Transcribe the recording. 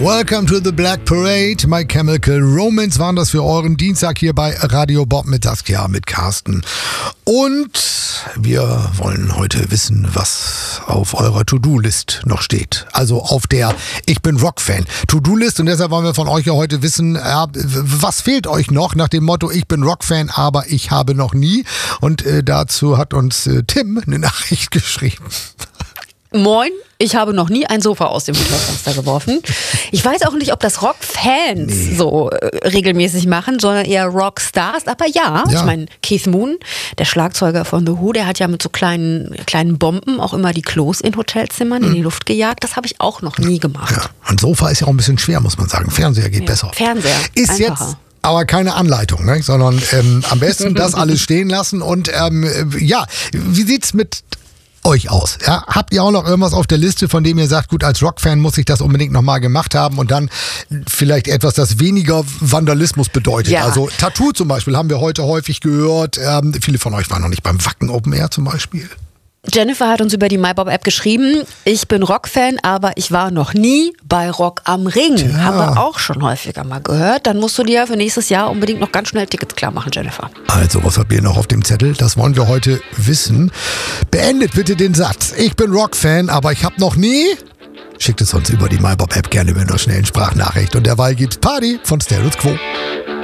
Welcome to the Black Parade. My Chemical Romance waren das für euren Dienstag hier bei Radio Bob mit Saskia, mit Carsten. Und wir wollen heute wissen, was auf eurer To-Do-List noch steht. Also auf der Ich bin Rock-Fan To-Do-List. Und deshalb wollen wir von euch ja heute wissen, was fehlt euch noch nach dem Motto Ich bin Rock-Fan, aber ich habe noch nie. Und dazu hat uns Tim eine Nachricht geschrieben. Moin, ich habe noch nie ein Sofa aus dem Hotelfenster geworfen. Ich weiß auch nicht, ob das Rockfans so regelmäßig machen, sondern eher Rockstars. Aber ja. Ich meine, Keith Moon, der Schlagzeuger von The Who, der hat ja mit so kleinen Bomben auch immer die Klos in Hotelzimmern in die Luft gejagt. Das habe ich auch noch nie gemacht. Ja. Ein Sofa ist ja auch ein bisschen schwer, muss man sagen. Fernseher geht besser. Fernseher, ist einfacher. Jetzt aber keine Anleitung, ne? Sondern am besten das alles stehen lassen. Und wie sieht's mit euch aus? Ja? Habt ihr auch noch irgendwas auf der Liste, von dem ihr sagt, gut, als Rockfan muss ich das unbedingt nochmal gemacht haben und dann vielleicht etwas, das weniger Vandalismus bedeutet? Ja. Also Tattoo zum Beispiel haben wir heute häufig gehört. Viele von euch waren noch nicht beim Wacken Open Air zum Beispiel. Jennifer hat uns über die MyBob-App geschrieben, ich bin Rockfan, aber ich war noch nie bei Rock am Ring. Ja. Haben wir auch schon häufiger mal gehört. Dann musst du dir für nächstes Jahr unbedingt noch ganz schnell Tickets klar machen, Jennifer. Also, was habt ihr noch auf dem Zettel? Das wollen wir heute wissen. Beendet bitte den Satz. Ich bin Rockfan, aber ich habe noch nie... Schickt es uns über die MyBob-App gerne mit einer schnellen Sprachnachricht. Und derweil gibt's Party von Status Quo.